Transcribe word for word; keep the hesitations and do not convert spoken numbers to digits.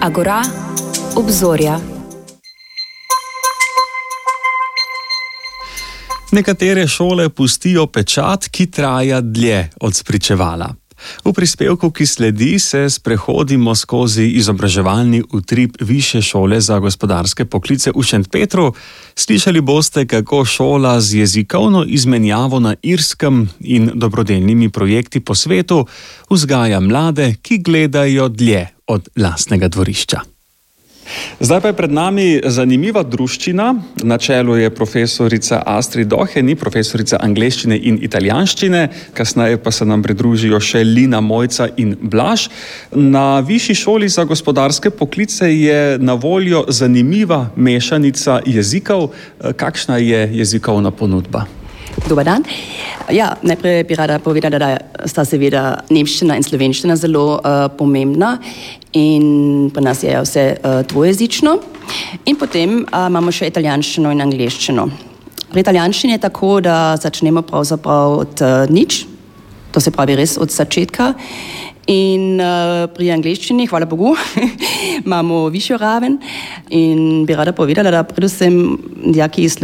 Agora, obzorja. Nekatere šole pustijo pečat, ki traja dlje od spričevala. V prispevku, ki sledi, se sprehodimo skozi izobraževalni utrip Višje šole za gospodarske poklice v Šentpetru. Slišali boste, kako šola z jezikovno izmenjavo na Irskem in dobrodelnimi projekti po svetu vzgaja mlade, ki gledajo dlje od lastnega dvorišča. Zdaj pa je pred nami zanimiva druščina. Na čelu je profesorica Astrid Doheny, profesorica angleščine in italijanščine, kasneje pa se nam pridružijo še Lina, Mojca in Blaž. Na Višji šoli za gospodarske poklice je na voljo zanimiva mešanica jezikov. Kakšna je jezikovna ponudba? Dobar dan. Ja, najprej bi rada povedala, da sta seveda nemščina in slovenščina zelo uh, pomembna in pri nas je vse uh, dvojezično. In potem uh, imamo še italijanščino in angleščino. Pri italijanščini je tako, da začnemo pravzaprav od uh, nič, to se pravi res od začetka. In uh, pri angleščini, hvala Bogu, imamo višjo raven in bi rada povedala, da predvsem dijaki iz